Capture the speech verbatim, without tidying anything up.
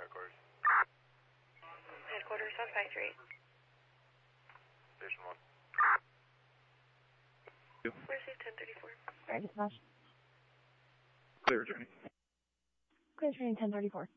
headquarters. Headquarters on five three eight. Station one. Received ten thirty-four. Alright, dispatch. Clear returning. Clear training ten thirty-four.